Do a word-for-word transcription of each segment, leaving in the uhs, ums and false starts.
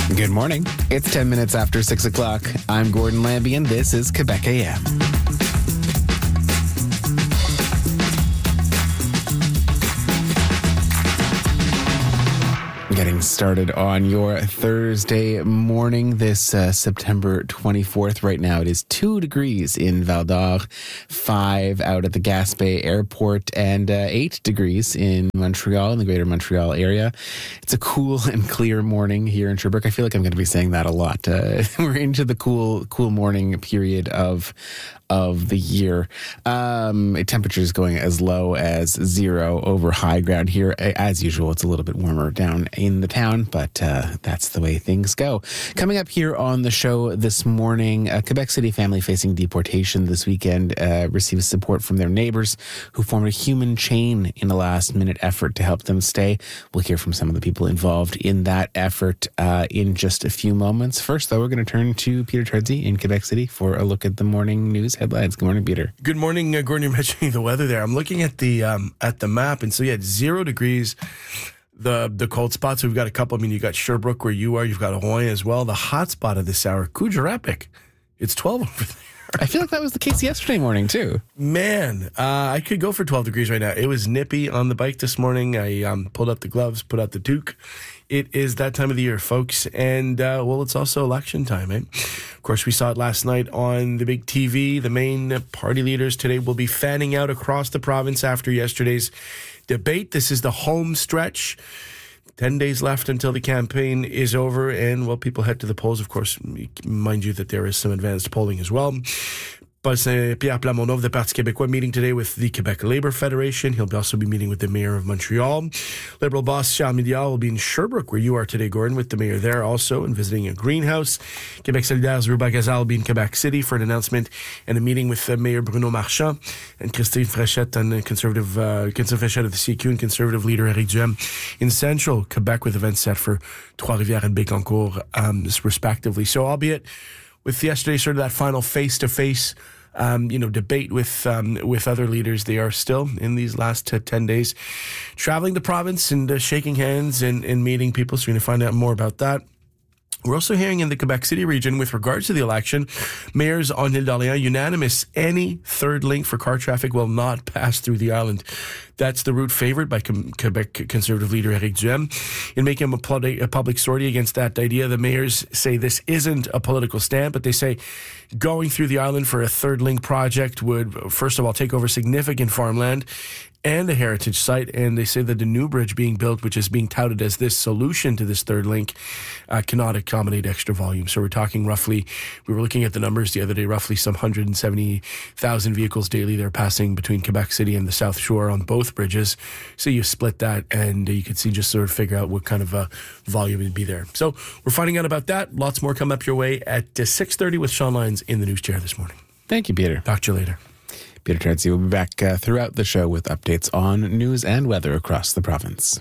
Good morning. It's ten minutes after six o'clock. I'm Gordon Lambie, and this is Quebec A M. Getting started on your Thursday morning, this uh, September twenty-fourth. Right now it is two degrees in Val d'Or, five out at the Gaspé Airport, and uh, eight degrees in Montreal, in the greater Montreal area. It's a cool and clear morning here in Sherbrooke. I feel like I'm going to be saying that a lot. Uh, we're into the cool, cool morning period of of the year. Um, temperatures going as low as zero over high ground here. As usual, it's a little bit warmer down in the town, but uh, that's the way things go. Coming up here on the show this morning, a Quebec City family facing deportation this weekend uh, receives support from their neighbors who formed a human chain in a last-minute effort to help them stay. We'll hear from some of the people involved in that effort uh, in just a few moments. First, though, we're going to turn to Peter Tardsey in Quebec City for a look at the morning news headlines. Good morning, Peter. Good morning, uh, Gordon. You're mentioning the weather there. I'm looking at the um, at the map, and so yeah, it's zero degrees. The the cold spots, we've got a couple. I mean, you got Sherbrooke where you are. You've got Ahoy as well. The hot spot of this hour, Kujarapik. It's twelve over there. I feel like that was the case yesterday morning, too. Man, uh, I could go for twelve degrees right now. It was nippy on the bike this morning. I um, pulled up the gloves, put out the toque. It is that time of the year, folks. And, uh, well, it's also election time, eh? Of course, we saw it last night on the big T V. The main party leaders today will be fanning out across the province after yesterday's debate. This is the home stretch. Ten days left until the campaign is over, and, well, people head to the polls. Of course, mind you that there is some advanced polling as well. But uh, Pierre Plamondon of the Parti Québécois meeting today with the Quebec Labour Federation. He'll also be meeting with the Mayor of Montreal. Liberal boss Charles Milliard will be in Sherbrooke, where you are today, Gordon, with the Mayor there also, and visiting a greenhouse. Quebec Solidaire's Ruba Gazal will be in Quebec City for an announcement and a meeting with uh, Mayor Bruno Marchand and Christine Fréchette and uh, Conservative, uh, Christine Fréchette of the C Q and Conservative leader Éric Duhem in Central Quebec, with events set for Trois-Rivières and Bécancour, um, respectively. So, albeit with yesterday sort of that final face-to-face Um, you know, debate with um, with other leaders, they are still, in these last uh, ten days, traveling the province and uh, shaking hands and, and meeting people. So we're going to find out more about that. We're also hearing in the Quebec City region, with regards to the election, mayors on Ile d'Orléans unanimous. Any third link for car traffic will not pass through the island. That's the route favored by Quebec Conservative leader Éric Duhem. In making a public sortie against that idea, the mayors say this isn't a political stand, but they say going through the island for a third link project would, first of all, take over significant farmland and a heritage site. And they say that the new bridge being built, which is being touted as this solution to this third link, uh, cannot accommodate extra volume. So we're talking roughly, we were looking at the numbers the other day, roughly some one hundred seventy thousand vehicles daily. They're passing between Quebec City and the South Shore on both bridges. So you split that and you could see, just sort of figure out what kind of uh, volume would be there. So we're finding out about that. Lots more come up your way at uh, six thirty with Sean Lyons in the news chair this morning. Thank you, Peter. Talk to you later. Peter Tardsey will be back uh, throughout the show with updates on news and weather across the province.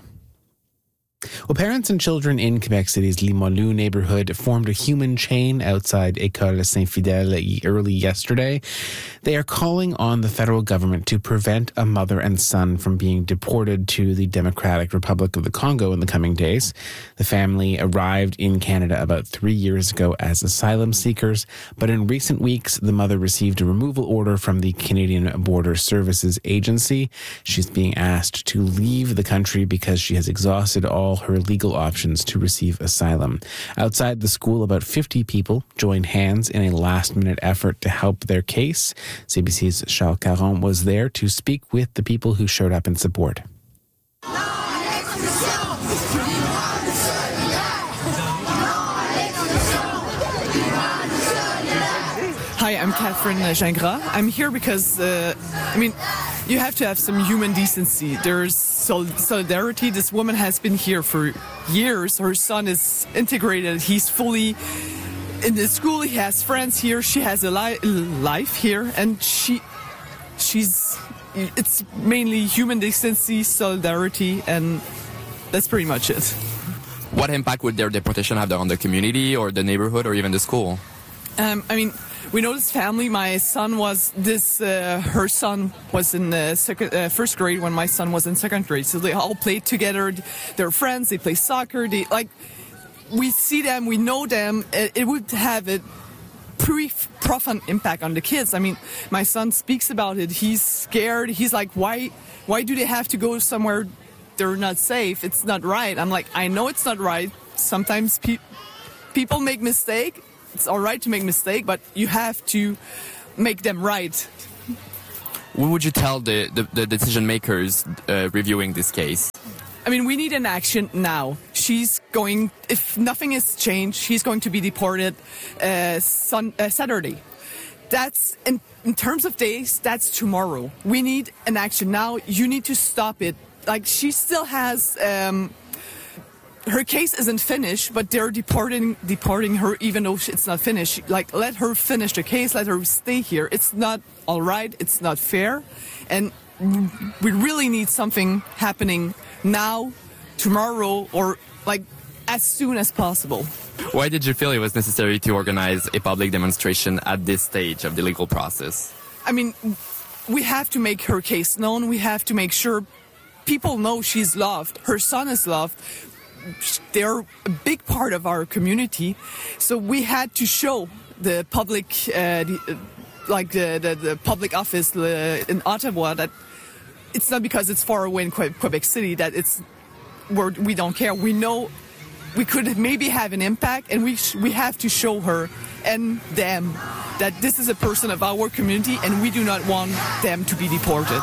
Well, parents and children in Quebec City's Limoilou neighborhood formed a human chain outside École Saint-Fidèle early yesterday. They are calling on the federal government to prevent a mother and son from being deported to the Democratic Republic of the Congo in the coming days. The family arrived in Canada about three years ago as asylum seekers, but in recent weeks, the mother received a removal order from the Canadian Border Services Agency. She's being asked to leave the country because she has exhausted all her legal options to receive asylum. Outside the school, about fifty people joined hands in a last-minute effort to help their case. C B C's Charles Caron was there to speak with the people who showed up in support. Hi, I'm Catherine Gingras. I'm here because, uh, I mean, you have to have some human decency. There's sol- solidarity. This woman has been here for years. Her son is integrated. He's fully in the school. He has friends here. She has a li- life here. And she, she's, it's mainly human decency, solidarity, and that's pretty much it. What impact would their deportation have on the community or the neighborhood or even the school? Um, I mean, we know this family. My son was this. Uh, her son was in the second, uh, first grade when my son was in second grade. So they all played together. They're friends. They play soccer. They like. we see them, we know them, it, it would have a pretty profound impact on the kids. I mean, my son speaks about it. He's scared. He's like, why, why do they have to go somewhere they're not safe? It's not right. I'm like, I know it's not right. Sometimes pe- people make mistakes. It's all right to make mistakes, but you have to make them right. What would you tell the, the, the decision makers uh, reviewing this case? I mean, we need an action now. She's going, if nothing is changed, she's going to be deported uh, sun, uh, Saturday. That's, in, in terms of days, that's tomorrow. We need an action now. You need to stop it. Like, she still has, um, her case isn't finished, but they're deporting, deporting her even though it's not finished. Like, let her finish the case, let her stay here. It's not all right, it's not fair, and we really need something happening now, tomorrow, or like as soon as possible. Why did you feel it was necessary to organize a public demonstration at this stage of the legal process? I mean, we have to make her case known. We have to make sure people know she's loved. Her son is loved. They're a big part of our community. So we had to show the public, uh, the, like the, the, the public office uh, in Ottawa that it's not because it's far away in Quebec City that it's where we don't care. We know we could maybe have an impact, and we sh- we have to show her and them that this is a person of our community, and we do not want them to be deported.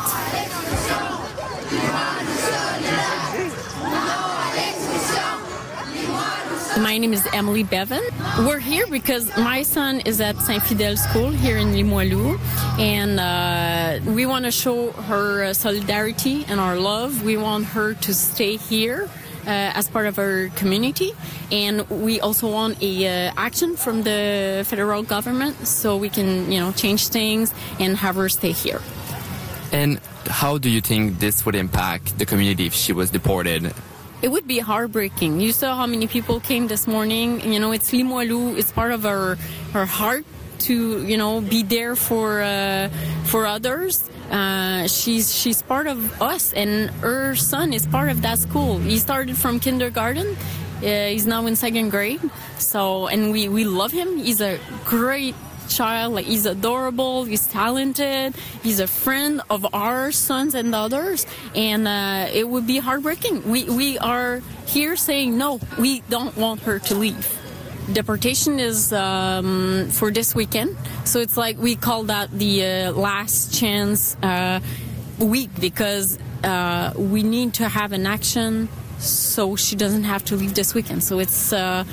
My name is Emily Bevan. We're here because my son is at Saint-Fidèle School here in Limoilou, and uh, we want to show her uh, solidarity and our love. We want her to stay here uh, as part of our community, and we also want a uh, action from the federal government so we can, you know, change things and have her stay here. And how do you think this would impact the community if she was deported? It would be heartbreaking. You saw how many people came this morning. You know, it's Limoilou. It's part of our our heart to, you know, be there for uh, for others. Uh, she's she's part of us, and her son is part of that school. He started from kindergarten. Uh, he's now in second grade. So, and we, we love him. He's a great child. Like, he's adorable, he's talented, he's a friend of our sons and daughters, and uh, it would be heartbreaking. We we are here saying no, we don't want her to leave. Deportation is um, for this weekend, so it's like we call that the uh, last chance uh, week, because uh, we need to have an action so she doesn't have to leave this weekend. So it's uh,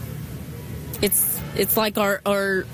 it's it's like our our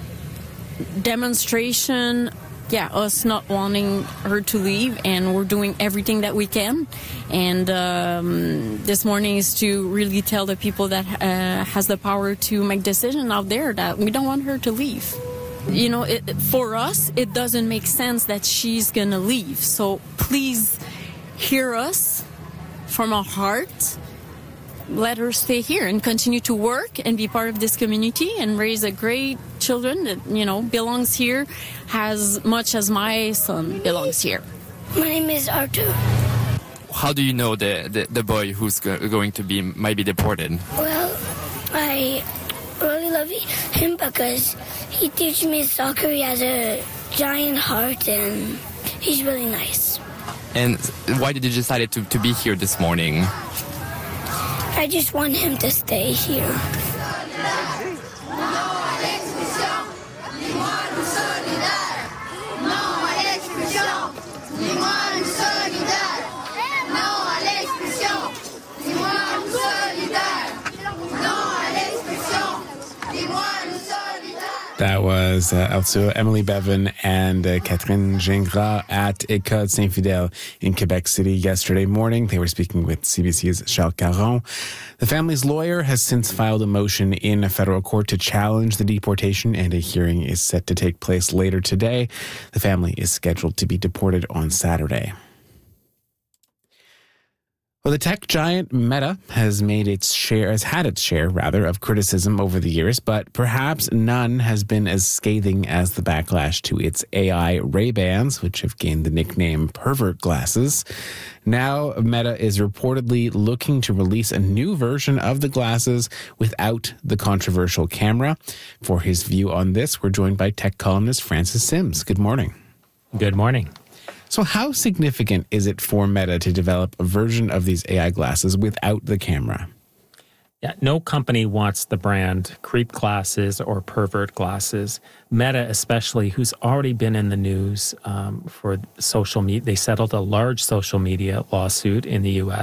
demonstration, yeah, us not wanting her to leave, and we're doing everything that we can. And um, this morning is to really tell the people that uh, has the power to make decisions out there that we don't want her to leave. You know, it, for us, it doesn't make sense that she's gonna leave. So please hear us from our heart. Let her stay here and continue to work and be part of this community and raise a great children that, you know, belongs here as much as my son belongs here. My name is Arthur. How do you know the, the, the boy who's go- going to be, might be deported? Well, I really love him because he teaches me soccer. He has a giant heart and he's really nice. And why did you decide to, to be here this morning? I just want him to stay here. That was uh, also Emily Bevan and uh, Catherine Gingras at École Saint-Fidèle in Quebec City yesterday morning. They were speaking with C B C's Charles Caron. The family's lawyer has since filed a motion in a federal court to challenge the deportation, and a hearing is set to take place later today. The family is scheduled to be deported on Saturday. Well, the tech giant Meta has made its share, has had its share, rather, of criticism over the years, but perhaps none has been as scathing as the backlash to its A I Ray-Bans, which have gained the nickname pervert glasses. Now, Meta is reportedly looking to release a new version of the glasses without the controversial camera. For his view on this, we're joined by tech columnist Francis Sims. Good morning. Good morning. So how significant is it for Meta to develop a version of these A I glasses without the camera? Yeah, no company wants the brand creep glasses or pervert glasses. Meta especially, who's already been in the news um, for social media. They settled a large social media lawsuit in the U S